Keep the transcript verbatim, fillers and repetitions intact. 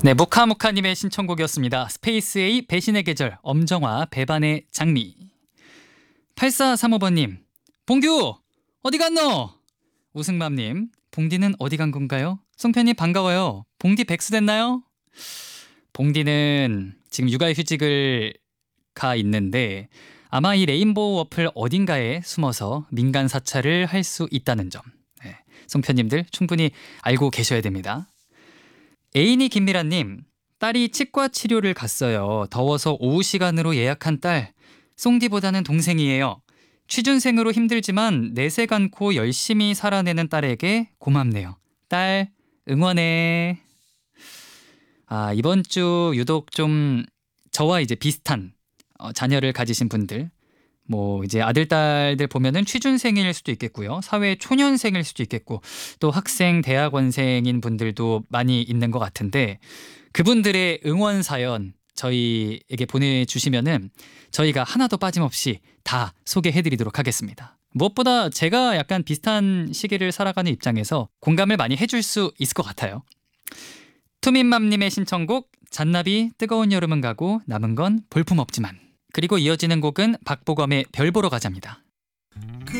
네, 모카모카님의 신청곡이었습니다. 스페이스A 배신의 계절, 엄정화 배반의 장미. 팔사삼오 번님, 봉규 어디 갔노? 우승맘님, 봉디는 어디 간 건가요? 송편님 반가워요. 봉디 백수 됐나요? 봉디는 지금 육아휴직을 가 있는데 아마 이 레인보우 어플 어딘가에 숨어서 민간 사찰을 할 수 있다는 점, 네, 송편님들 충분히 알고 계셔야 됩니다. 애인이 김미라님, 딸이 치과 치료를 갔어요. 더워서 오후 시간으로 예약한 딸, 송디보다는 동생이에요. 취준생으로 힘들지만 내색 않고 열심히 살아내는 딸에게 고맙네요. 딸 응원해. 아, 이번 주 유독 좀 저와 이제 비슷한 어, 자녀를 가지신 분들, 뭐 이제 아들 딸들 보면은 취준생일 수도 있겠고요, 사회 초년생일 수도 있겠고, 또 학생 대학원생인 분들도 많이 있는 것 같은데, 그분들의 응원 사연 저희에게 보내주시면은 저희가 하나도 빠짐없이 다 소개해드리도록 하겠습니다. 무엇보다 제가 약간 비슷한 시기를 살아가는 입장에서 공감을 많이 해줄 수 있을 것 같아요. 투민맘님의 신청곡 잔나비 뜨거운 여름은 가고 남은 건 볼품없지만, 그리고 이어지는 곡은 박보검의 별 보러 가자입니다.